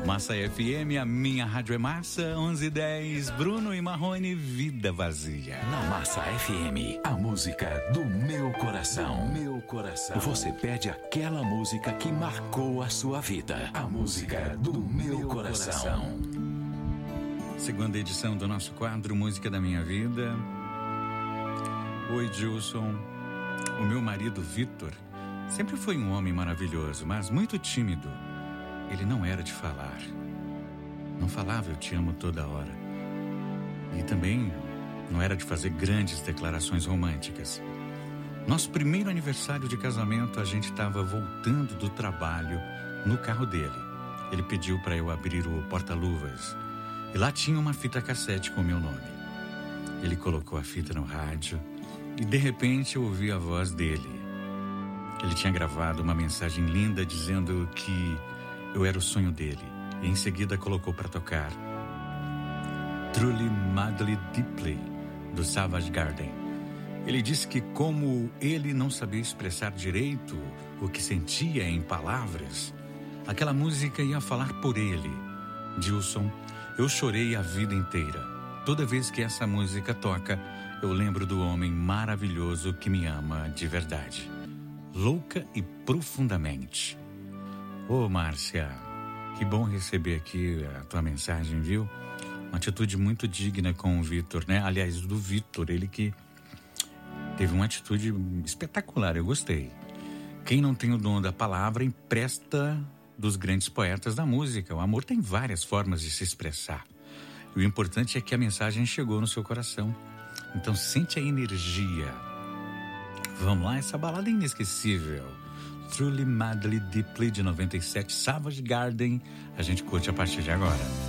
Massa FM, a minha rádio é massa, 11:10, Bruno e Marrone, Vida Vazia. Na Massa FM, a música do meu coração. Meu coração. Você pede aquela música que marcou a sua vida. A música do meu coração. Segunda edição do nosso quadro Música da Minha Vida. Oi, Gilson. O meu marido, Vitor, sempre foi um homem maravilhoso, mas muito tímido. Ele não era de falar. Não falava eu te amo toda hora. E também não era de fazer grandes declarações românticas. Nosso primeiro aniversário de casamento, a gente estava voltando do trabalho no carro dele. Ele pediu para eu abrir o porta-luvas. E lá tinha uma fita cassete com o meu nome. Ele colocou a fita no rádio e de repente eu ouvi a voz dele. Ele tinha gravado uma mensagem linda dizendo que eu era o sonho dele. E em seguida colocou para tocar Truly Madly Deeply, do Savage Garden. Ele disse que como ele não sabia expressar direito o que sentia em palavras, aquela música ia falar por ele. Gilson, eu chorei a vida inteira. Toda vez que essa música toca, eu lembro do homem maravilhoso que me ama de verdade. Louca e profundamente. Ô, Márcia, que bom receber aqui a tua mensagem, viu? Uma atitude muito digna com o Vitor, né? Aliás, do Vitor, ele que teve uma atitude espetacular, eu gostei. Quem não tem o dom da palavra empresta dos grandes poetas da música. O amor tem várias formas de se expressar. E o importante é que a mensagem chegou no seu coração. Então sente a energia. Vamos lá, essa balada é inesquecível. Truly Madly Deeply, de 97, Savage Garden. A gente curte a partir de agora.